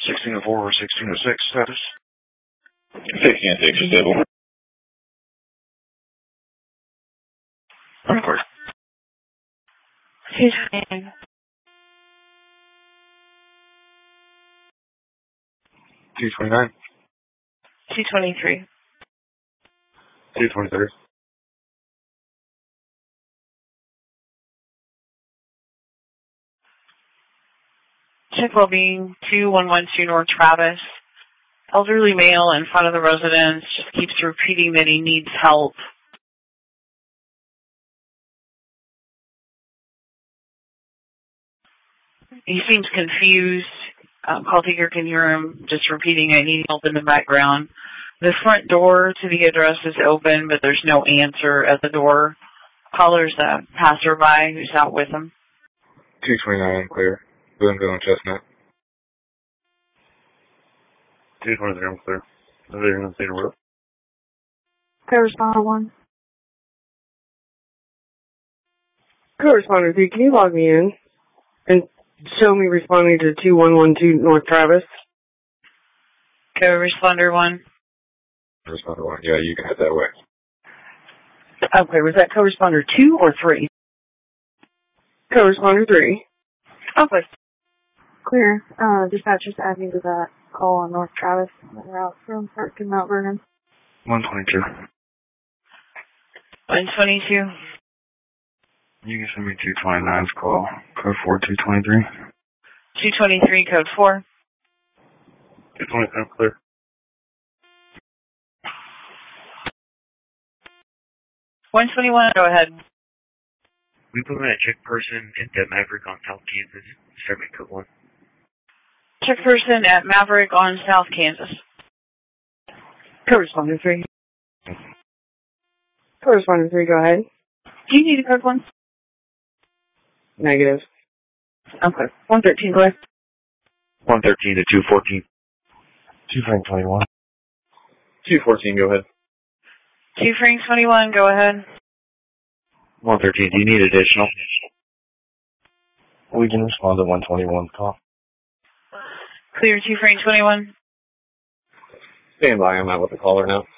1604 or 1606 status. 1606 stable. Of course. 229. 229. 223. 223. Check well-being, 2112 North Travis. Elderly male in front of the residence just keeps repeating that he needs help. He seems confused. Call taker can hear him just repeating I need help in the background. The front door to the address is open, but there's no answer at the door. Caller's a passerby who's out with him. 229 clear. Boonville and Chestnut. 223 I'm clear. They're going to see the road. Co-responder 1. Co-responder 3, can you log me in and show me responding to 2112 North Travis? Co-responder 1. Responder 1. Yeah, you can head that way. Okay, was that co-responder 2 or 3? Co-responder 3. Okay. Clear. Dispatcher's adding to that call on North Travis on the route from Park to Mount Vernon. 122. 122. You can send me 229's call. Code 4 223. 223, code 4. 223 I'm clear. 121, go ahead. We put in a check person at the Maverick on South Kansas. Serving code 1. Check person at Maverick on South Kansas. Co-responder 3. Co-responder 3, go ahead. Do you need a code 1? Negative. Okay. 113, go ahead. 113 to 214. 221. 214, go ahead. 2 Frank 21, go ahead. 113, do you need additional? We can respond to 121's call. Clear 2 Frank 21. Stand by, I'm out with the caller now.